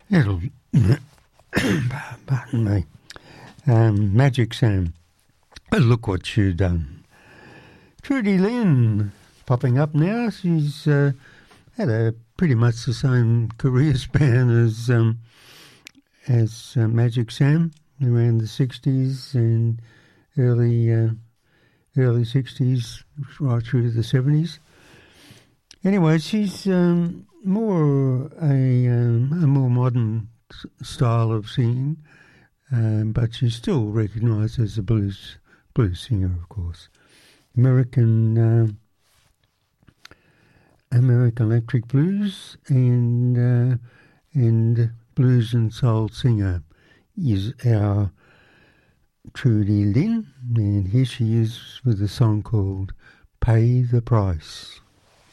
It'll, pardon me, Magic Sam. Oh, look what you've done. Trudy Lynn popping up now. She's had pretty much the same career span as Magic Sam, around the 60s and early 60s, right through to the 70s. Anyway, she's more a more modern style of singing, but she's still recognised as a blues singer, of course. American Electric Blues and blues and soul singer is our Trudy Lynn, and here she is with a song called Pay the Price.